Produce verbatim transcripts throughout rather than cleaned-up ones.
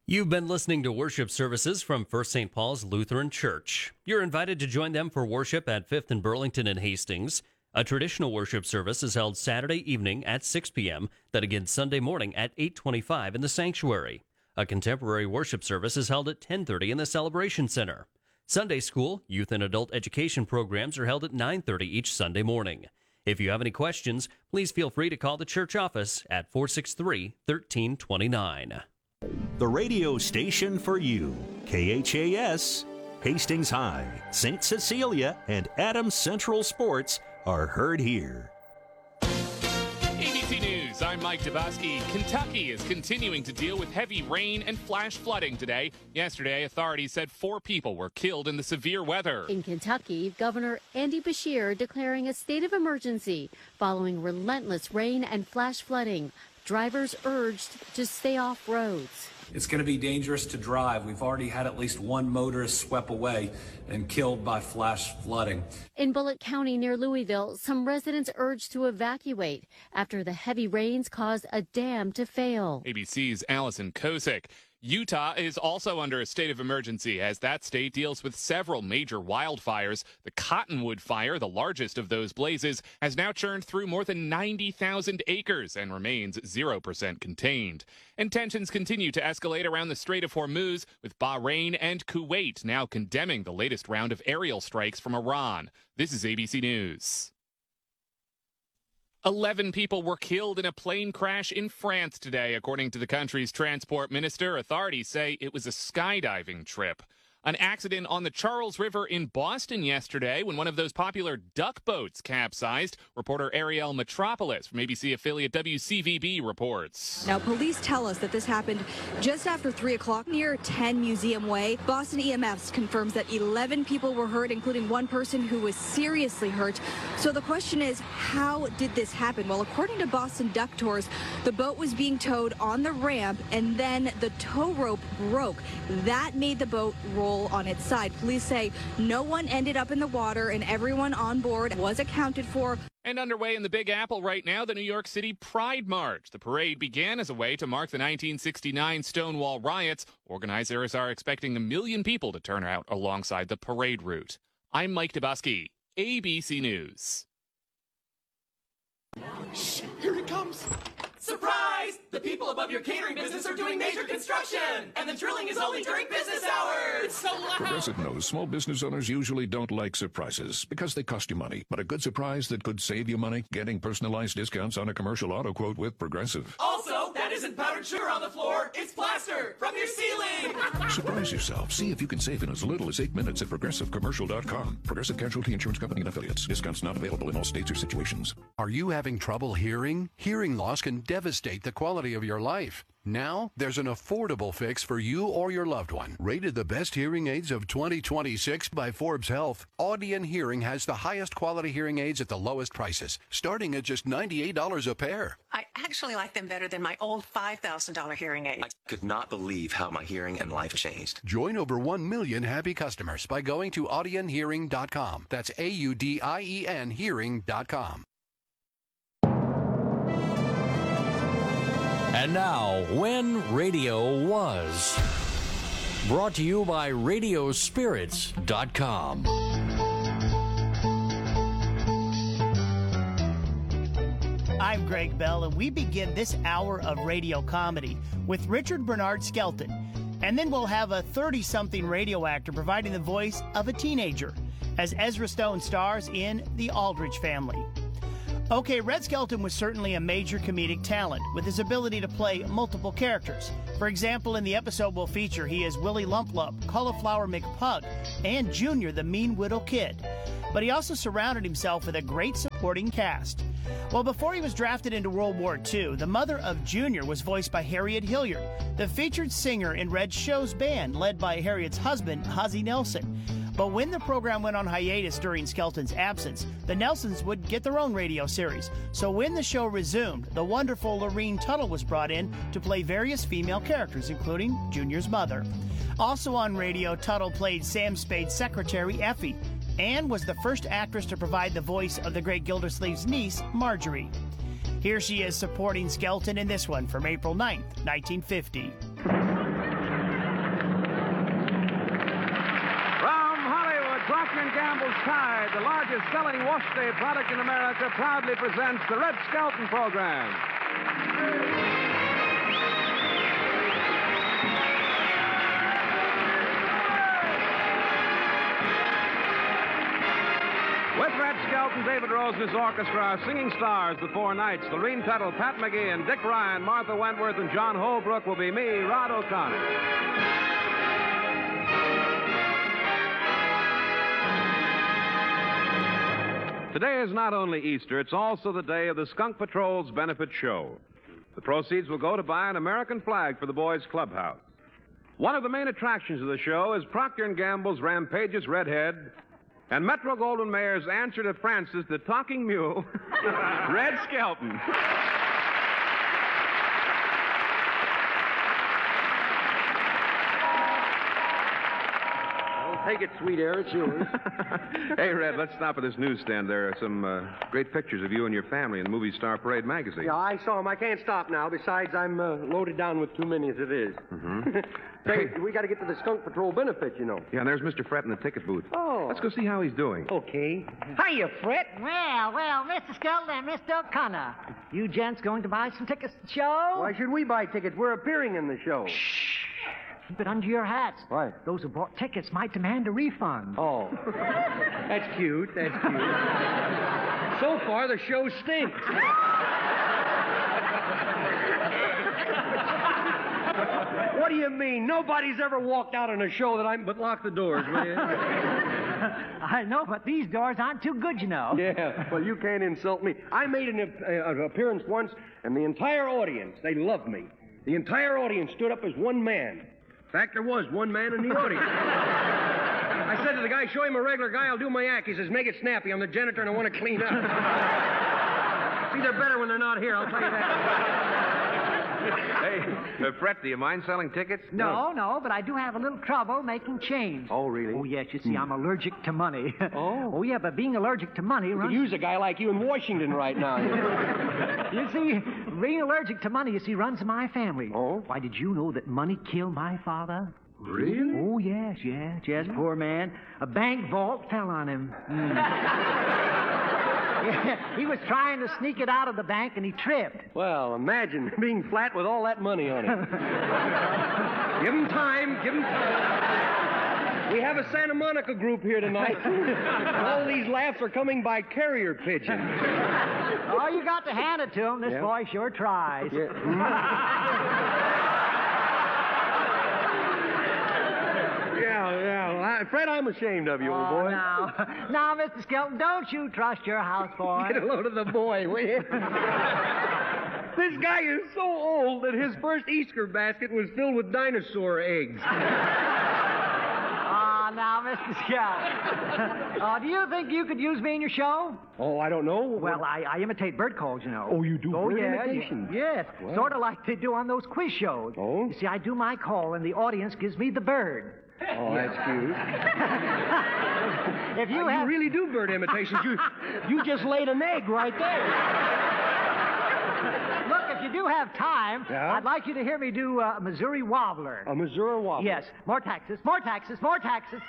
You've been listening to worship services from First Saint Paul's Lutheran Church. You're invited to join them for worship at fifth and Burlington and Hastings. A traditional worship service is held Saturday evening at six p.m., then again Sunday morning at eight twenty-five in the sanctuary. A contemporary worship service is held at ten thirty in the Celebration Center. Sunday school, youth and adult education programs are held at nine thirty each Sunday morning. If you have any questions, please feel free to call the church office at four six three, one three two nine. The radio station for you, K H A S, Hastings High, Saint Cecilia, and Adams Central Sports are heard here. A B C News, I'm Mike Dabowski. Kentucky is continuing to deal with heavy rain and flash flooding today. Yesterday, authorities said four people were killed in the severe weather. In Kentucky, Governor Andy Beshear declaring a state of emergency following relentless rain and flash flooding. Drivers urged to stay off roads. It's going to be dangerous to drive. We've already had at least one motorist swept away and killed by flash flooding. In Bullitt County near Louisville, some residents urged to evacuate after the heavy rains caused a dam to fail. A B C's Allison Kosick. Utah is also under a state of emergency as that state deals with several major wildfires. The Cottonwood Fire, the largest of those blazes, has now churned through more than ninety thousand acres and remains zero percent contained. And tensions continue to escalate around the Strait of Hormuz, with Bahrain and Kuwait now condemning the latest round of aerial strikes from Iran. This is A B C News. Eleven people were killed in a plane crash in France today, according to the country's transport minister. Authorities say it was a skydiving trip. An accident on the Charles River in Boston yesterday when one of those popular duck boats capsized. Reporter Ariel Metropolis from A B C affiliate W C V B reports. Now, police tell us that this happened just after three o'clock near ten Museum Way. Boston E M S confirms that eleven people were hurt, including one person who was seriously hurt. So the question is, how did this happen? Well, according to Boston Duck Tours, the boat was being towed on the ramp and then the tow rope broke. That made the boat roll on its side. Police say no one ended up in the water and everyone on board was accounted for. And underway in the Big Apple right now, the New York City Pride March. The parade began as a way to mark the nineteen sixty-nine Stonewall riots. Organizers are expecting a million people to turn out alongside the parade route. I'm Mike Dabowski, A B C News. Shh, here he comes. Surprise! The people above your catering business are doing major construction, and the drilling is only during business hours. It's so loud. Progressive knows small business owners usually don't like surprises because they cost you money. But a good surprise that could save you money? Getting personalized discounts on a commercial auto quote with Progressive. Also, that isn't powdered sugar on the floor. It's plaster from your ceiling. Surprise yourself. See if you can save in as little as eight minutes at progressive commercial dot com. Progressive Casualty Insurance Company and Affiliates. Discounts not available in all states or situations. Are you having trouble hearing? Hearing loss can devastate the quality of your life. Now, there's an affordable fix for you or your loved one. Rated the best hearing aids of twenty twenty-six by Forbes Health, Audion Hearing has the highest quality hearing aids at the lowest prices, starting at just ninety-eight dollars a pair. I actually like them better than my old five thousand dollars hearing aid. I could not believe how my hearing and life changed. Join over one million happy customers by going to audion hearing dot com. That's A U D I E N hearing dot com. And now, When Radio Was. Brought to you by radio spirits dot com. I'm Greg Bell, and we begin this hour of radio comedy with Richard Bernard Skelton. And then we'll have a thirty-something radio actor providing the voice of a teenager as Ezra Stone stars in The Aldrich Family. Okay, Red Skelton was certainly a major comedic talent with his ability to play multiple characters. For example, in the episode we'll feature, he is Willie Lump Lump, Cauliflower McPug, and Junior, the Mean Widow Kid. But he also surrounded himself with a great supporting cast. Well, before he was drafted into World War Two, the mother of Junior was voiced by Harriet Hilliard, the featured singer in Red Show's band, led by Harriet's husband, Ozzie Nelson. But when the program went on hiatus during Skelton's absence, the Nelsons would get their own radio series. So when the show resumed, the wonderful Lorene Tuttle was brought in to play various female characters, including Junior's mother. Also on radio, Tuttle played Sam Spade's secretary, Effie, and was the first actress to provide the voice of the great Gildersleeve's niece, Marjorie. Here she is supporting Skelton in this one from April ninth, nineteen fifty. Procter and Gamble's Tide, the largest selling wash-day product in America, proudly presents the Red Skelton program. With Red Skelton, David Rose and his orchestra, our singing stars, the Four Knights, Lorene Tuttle, Pat McGee, and Dick Ryan, Martha Wentworth, and John Holbrook will be me, Rod O'Connor. Today is not only Easter, it's also the day of the Skunk Patrol's benefit show. The proceeds will go to buy an American flag for the boys' clubhouse. One of the main attractions of the show is Procter and Gamble's rampageous redhead and Metro-Goldwyn-Mayer's answer to Francis, the talking mule, Red Skelton. Take it, sweet air. It's yours. Hey, Red, let's stop at this newsstand. There are some uh, great pictures of you and your family in the Movie Star Parade magazine. Yeah, I saw them. I can't stop now. Besides, I'm uh, loaded down with too many as it is. Mm-hmm. Say, we got to get to the Skunk Patrol benefit, you know. Yeah, and there's Mister Fred in the ticket booth. Oh. Let's go see how he's doing. Okay. Hiya, Fred. Well, well, Mister Skelton and Mister O'Connor, you gents going to buy some tickets to the show? Why should we buy tickets? We're appearing in the show. Shh. Keep it under your hats. Why? Those who bought tickets might demand a refund. Oh. That's cute. That's cute. So far, the show stinks. What do you mean? Nobody's ever walked out on a show that I'm... But lock the doors, will you? I know, but these doors aren't too good, you know. Yeah, well, you can't insult me. I made an, uh, an appearance once, and the entire audience, they loved me. The entire audience stood up as one man. In fact, there was one man in the audience. I said to the guy, show him a regular guy, I'll do my act. He says, make it snappy. I'm the janitor and I want to clean up. See, they're better when they're not here, I'll tell you that. Hey, uh, Fred, do you mind selling tickets? No, no, no, but I do have a little trouble making change. Oh, really? Oh, yes, you see, I'm allergic to money. Oh? Oh, yeah, but being allergic to money... You runs... could use a guy like you in Washington right now. You see, being allergic to money, you see, runs in my family. Oh? Why, did you know that money killed my father? Really? Oh, yes, yes, yes, poor man. A bank vault fell on him. Mm. Yeah, he was trying to sneak it out of the bank, and he tripped. Well, imagine being flat with all that money on it. Give him time, give him time. We have a Santa Monica group here tonight. All these laughs are coming by carrier pigeon. Oh, you got to hand it to him. This yeah. boy sure tries. Yeah. Yeah, yeah. Well, I, Fred, I'm ashamed of you, old oh, boy. Now, now, Mister Skelton, don't you trust your houseboy. Get a load of the boy, will you? This guy is so old that his first Easter basket was filled with dinosaur eggs. Ah, now, Mister Skelton. uh, do you think you could use me in your show? Oh, I don't know. Well, I, I imitate bird calls, you know. Oh, you do oh, bird yeah, imitations? Yes, Wow. sort of like they do on those quiz shows. Oh? You see, I do my call, and the audience gives me the bird. Oh, that's cute. If you uh, have... You really do bird imitations. You, you just laid an egg right there. Look, if you do have time, yeah? I'd like you to hear me do uh, a Missouri Wobbler. A Missouri Wobbler? Yes. More taxes, more taxes, more taxes.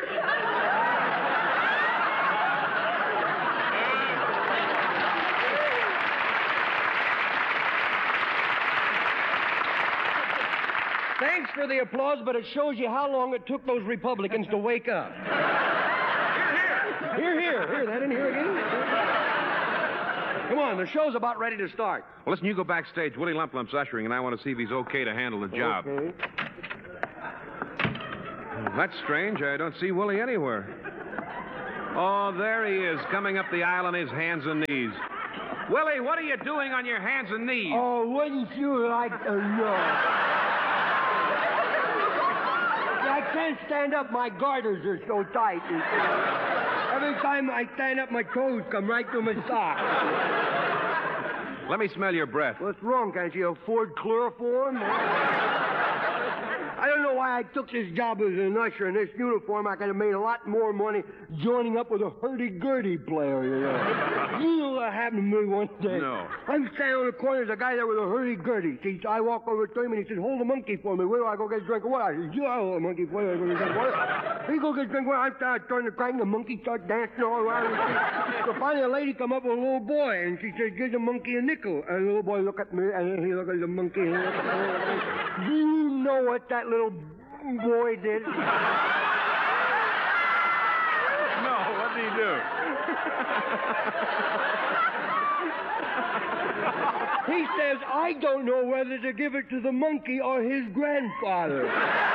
Thanks for the applause, but it shows you how long it took those Republicans to wake up. Here, here. Here, here. Here, that in here again? Come on, the show's about ready to start. Well, listen, you go backstage. Willie Lump Lump's ushering, and I want to see if he's okay to handle the job. Okay. That's strange. I don't see Willie anywhere. Oh, there he is, coming up the aisle on his hands and knees. Willie, what are you doing on your hands and knees? Oh, wouldn't you like to know? I can't stand up. My garters are so tight. Every time I stand up, my toes come right through my socks. Let me smell your breath. What's wrong? Can't you afford chloroform? I don't know why I took this job as an usher in this uniform. I could have made a lot more money joining up with a hurdy-gurdy player, you know. You know what happened to me one day? No. I'm standing on the corner. There's a guy there with a hurdy-gurdy. See, I walk over to him, and he says, hold the monkey for me. Where do I go get a drink of water? I said, yeah, I'll hold the monkey for you. I go get a drink of water. He go get a drink of water. I start turning the crank, the monkey start dancing all around. So finally, a lady come up with a little boy, and she says, give the monkey a nickel. And the little boy look at me, and then he look at the monkey. And he look at me. Do you know what that little boy did? No, what did he do? He says, I don't know whether to give it to the monkey or his grandfather.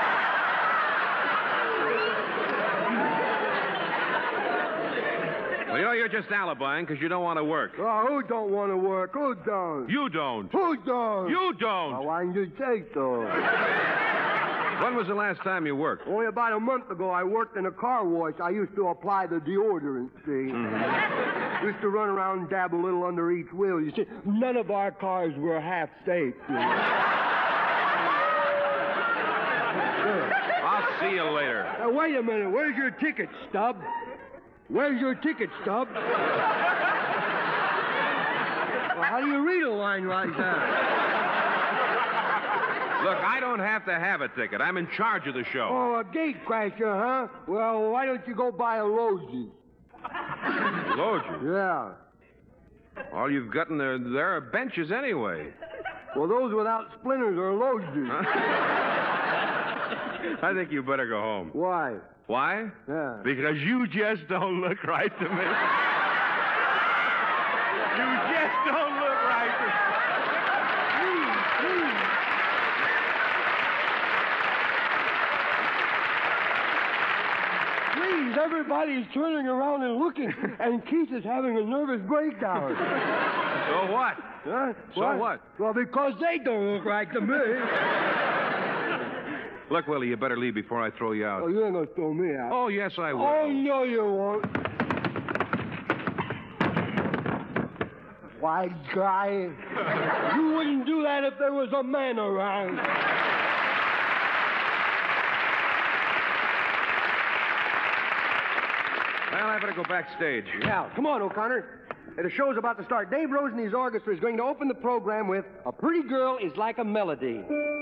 Well, you know, you're just alibying because you don't want to work. Oh, who don't want to work? Who don't? You don't. Who don't? You don't. Well, why didn't you say so? When was the last time you worked? Only about a month ago, I worked in a car wash. I used to apply the deodorant, see. Mm-hmm. Used to run around and dab a little under each wheel. You see, none of our cars were half safe. You know? I'll see you later. Now, wait a minute. Where's your ticket, Stub? Where's your ticket, Stub? Well, how do you read a line like that? Look, I don't have to have a ticket. I'm in charge of the show. Oh, a gate crasher, huh? Well, why don't you go buy a Logie? Logie? Yeah. All you've got in there, there are benches anyway. Well, those without splinters are Logies. I think you better go home. Why? Why? Yeah. Because you just don't look right to me. You just don't look right to me. Please, please. Please, everybody's turning around and looking, and Keith is having a nervous breakdown. So what? Huh? So what? what? Well, because they don't look right to me. Look, Willie, you better leave before I throw you out. Oh, you ain't gonna throw me out. Oh, yes, I will. Oh, no, you won't. Why, guy, you wouldn't do that if there was a man around. Well, I better go backstage. Yeah, come on, O'Connor. The show's about to start. Dave Rose and his orchestra is going to open the program with A Pretty Girl is Like a Melody.